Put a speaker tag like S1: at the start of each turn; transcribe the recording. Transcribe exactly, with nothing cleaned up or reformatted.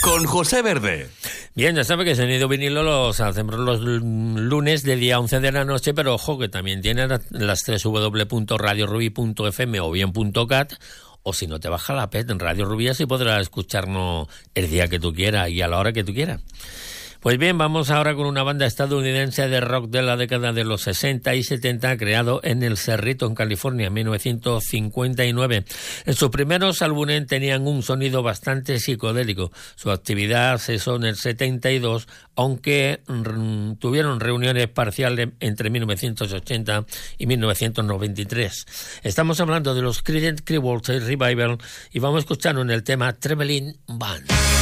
S1: con José Verde.
S2: Bien, ya sabe que Sonido Vinilo los hacemos los lunes de día once de la noche, pero ojo que también tiene las doble u doble u doble u punto radio rubi punto efe eme o bien .cat, o si no te baja la P E T en Radio Rubí, así podrás escucharnos el día que tú quieras y a la hora que tú quieras. Pues bien, vamos ahora con una banda estadounidense de rock de la década de los sesenta y setenta, creado en El Cerrito, en California, en mil novecientos cincuenta y nueve. En sus primeros álbumes tenían un sonido bastante psicodélico. Su actividad cesó en el setenta y dos, aunque mm, tuvieron reuniones parciales entre mil novecientos ochenta y mil novecientos noventa y tres. Estamos hablando de los Creedence Clearwater Revival y vamos a escuchar en el tema Traveling Band.